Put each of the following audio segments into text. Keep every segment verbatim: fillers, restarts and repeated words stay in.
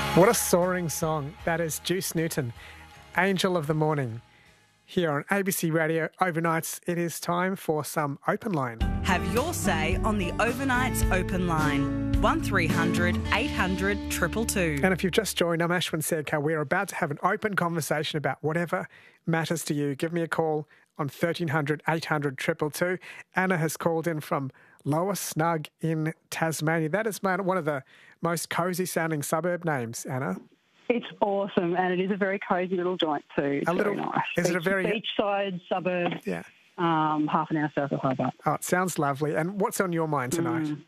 What a soaring song. That is Juice Newton, Angel of the Morning. Here on A B C Radio Overnights, it is time for some Open Line. Have your say on the Overnights Open Line. one three hundred eight hundred two two two. And if you've just joined, I'm Ashwin Sedkar. We're about to have an open conversation about whatever matters to you. Give me a call on thirteen hundred eight hundred two two two. Anna has called in from Lower Snug in Tasmania. That is one of the most cosy sounding suburb names, Anna. It's awesome, and it is a very cosy little joint too. It's a little, very nice. Is Beach, it a very beachside suburb? Yeah. Um, half an hour south of Hobart. Oh, it sounds lovely. And what's on your mind tonight? Mm.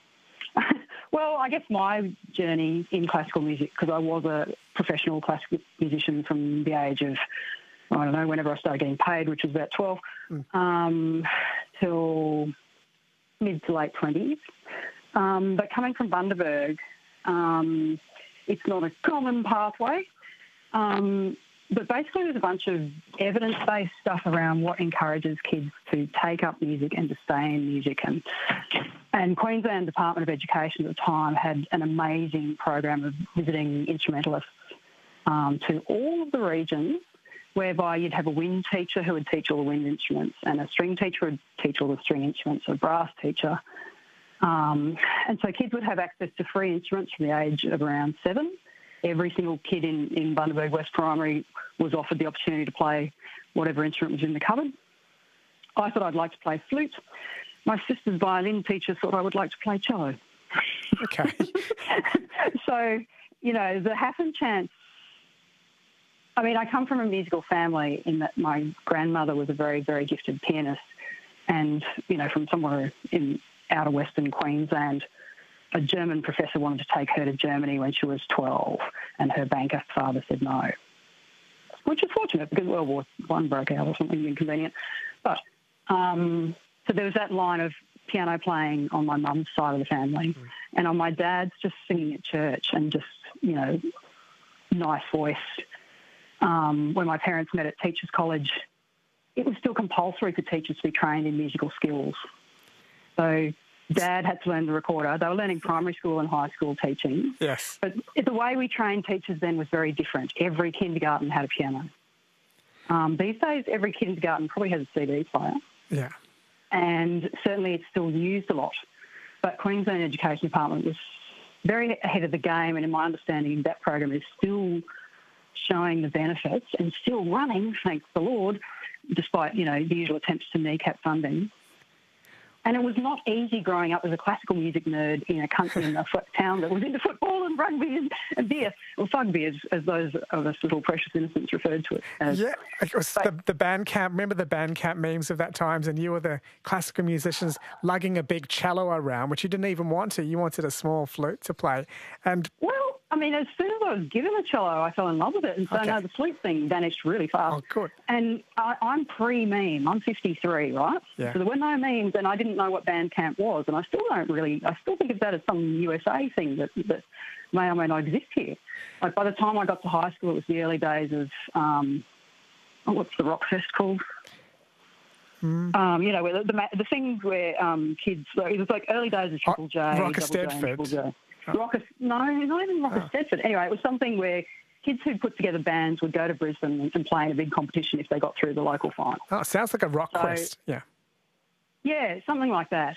Well, I guess my journey in classical music, because I was a professional classical musician from the age of, I don't know, whenever I started getting paid, which was about twelve, mm. um, till mid to late twenties. Um, but coming from Bundaberg, um, it's not a common pathway. Um, but basically there's a bunch of evidence-based stuff around what encourages kids to take up music and to stay in music. And, and Queensland Department of Education at the time had an amazing program of visiting instrumentalists um, to all of the regions, whereby you'd have a wind teacher who would teach all the wind instruments and a string teacher would teach all the string instruments, a brass teacher. Um, and so kids would have access to free instruments from the age of around seven. Every single kid in, in Bundaberg West Primary was offered the opportunity to play whatever instrument was in the cupboard. I thought I'd like to play flute. My sister's violin teacher thought I would like to play cello. Okay. So, you know, the half and chance. I mean, I come from a musical family in that my grandmother was a very, very gifted pianist. And, you know, from somewhere in outer Western Queensland, a German professor wanted to take her to Germany when she was twelve, and her banker father said no, which is fortunate because World War One broke out or something inconvenient. But um, so there was that line of piano playing on my mum's side of the family, mm. and on my dad's just singing at church and just, you know, nice voice. Um, when my parents met at Teachers College, it was still compulsory for teachers to be trained in musical skills. So Dad had to learn the recorder. They were learning primary school and high school teaching. Yes. But the way we trained teachers then was very different. Every kindergarten had a piano. Um, these days, every kindergarten probably has a C D player. Yeah. And certainly it's still used a lot. But Queensland Education Department was very ahead of the game, and in my understanding, that program is still showing the benefits and still running, thank the Lord, despite, you know, the usual attempts to kneecap funding. And it was not easy growing up as a classical music nerd in a country in a town that was into football and rugby and, and beer, or fugby, as, as those of us little precious innocents referred to it as. Yeah, it was the, the band camp. Remember the band camp memes of that times, and you were the classical musicians lugging a big cello around, which you didn't even want to. You wanted a small flute to play. And well, I mean, as soon as I was given the cello, I fell in love with it. And so, okay. no, the flute thing vanished really fast. Oh, good. And I, I'm pre-meme. I'm fifty-three, right? Yeah. So there were no memes, and I didn't know what Bandcamp was. And I still don't really, I still think of that as some U S A thing that, that may or may not exist here. Like, by the time I got to high school, it was the early days of, um, oh, what's the rock fest called? Mm. Um, you know, where the, the, the things where um, kids, it was like early days of Triple J. Oh, Rock of Stedford. Oh. Rock of, no, not even Rock of oh. Stedford. Anyway, it was something where kids who put together bands would go to Brisbane and play in a big competition if they got through the local final. Oh, it sounds like a rock so, quest, yeah. Yeah, something like that.